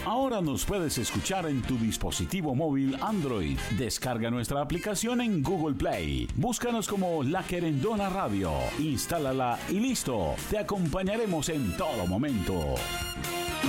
Ahora nos puedes escuchar en tu dispositivo móvil Android. Descarga nuestra aplicación en Google Play. Búscanos como La Querendona Radio. Instálala y listo. Te acompañaremos en todo momento.